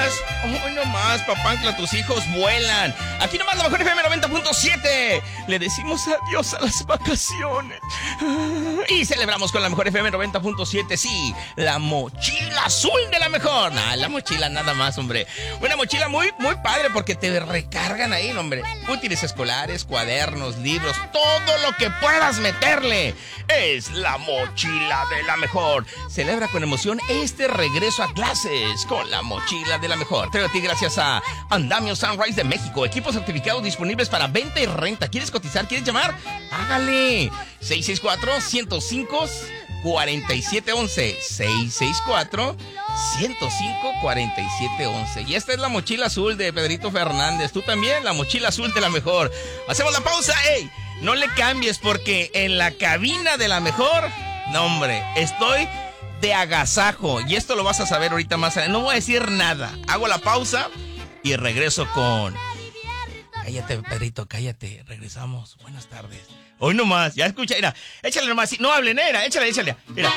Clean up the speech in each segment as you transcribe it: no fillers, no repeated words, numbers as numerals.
Hoy nomás, papantla, tus hijos vuelan. Aquí nomás la mejor FM 90.7. Le decimos adiós a las vacaciones. Y celebramos con la mejor FM 90.7. Sí, la mochila azul de la mejor. La mochila nada más, hombre. Una mochila muy, muy padre porque te recargan ahí, hombre. Útiles escolares, cuadernos, libros, todo lo que puedas meterle. Es la mochila de la mejor. Celebra con emoción este regreso a clases con la mochila de la mejor. Traigo a ti gracias a Andamio Sunrise de México. Equipos certificados disponibles para venta y renta. ¿Quieres cotizar? ¿Quieres llamar? Hágale. 664-105-4711. 664-105-4711. Y esta es la mochila azul de Pedrito Fernández. Tú también, la mochila azul de la mejor. Hacemos la pausa. ¡Ey! No le cambies porque en la cabina de la mejor, no hombre, estoy de agasajo. Y esto lo vas a saber ahorita más adelante. No voy a decir nada. Hago la pausa y regreso con... Cállate, Pedrito, cállate. Regresamos. Buenas tardes. Hoy nomás, ya escucha, mira. Échale nomás. No hablen, échale. Mira.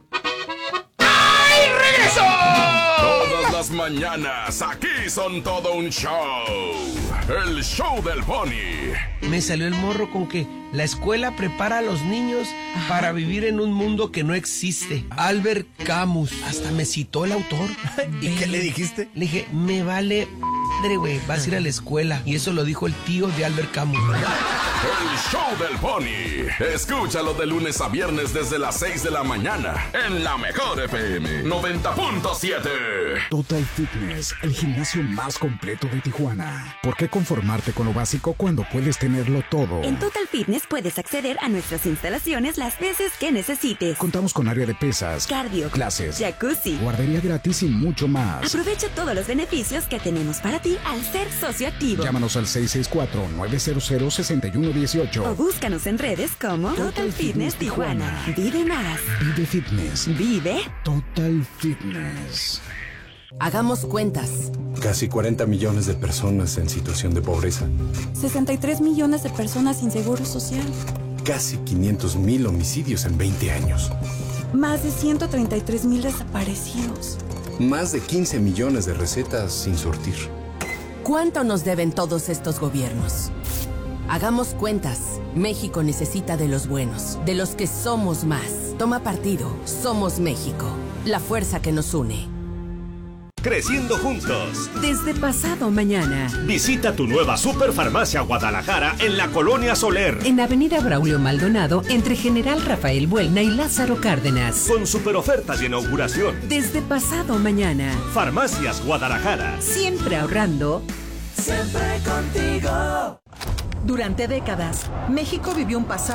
¡Ay, regresó! Todas las mañanas, aquí son todo un show. El show del Pony. Me salió el morro con que la escuela prepara a los niños para vivir en un mundo que no existe. Albert Camus. Hasta me citó el autor. ¿Y qué le dijiste? Le dije, me vale madre, güey, vas a ir a la escuela. Y eso lo dijo el tío de Albert Camus. El show del Pony. Escúchalo de lunes a viernes desde las 6 de la mañana en la mejor FM 90.7. Total Fitness, el gimnasio más completo de Tijuana. ¿Por qué conformarte con lo básico cuando puedes tenerlo todo? En Total Fitness puedes acceder a nuestras instalaciones las veces que necesites. Contamos con área de pesas, cardio, clases, jacuzzi, guardería gratis y mucho más. Aprovecha todos los beneficios que tenemos para ti al ser socio activo. Llámanos al 664-900-6118 o búscanos en redes como Total Fitness Tijuana. Vive más. Vive Fitness. Vive Total Fitness. Hagamos cuentas. Casi 40 millones de personas en situación de pobreza. 63 millones de personas sin seguro social. Casi 500,000 homicidios en 20 años. Más de 133,000 desaparecidos. Más de 15 millones de recetas sin surtir. ¿Cuánto nos deben todos estos gobiernos? Hagamos cuentas. México necesita de los buenos, de los que somos más. Toma partido. Somos México. La fuerza que nos une. Creciendo juntos. Desde pasado mañana. Visita tu nueva Superfarmacia Guadalajara en la Colonia Soler. En Avenida Braulio Maldonado, entre General Rafael Buelna y Lázaro Cárdenas. Con super ofertas de inauguración. Desde pasado mañana. Farmacias Guadalajara. Siempre ahorrando. Siempre contigo. Durante décadas, México vivió un pasado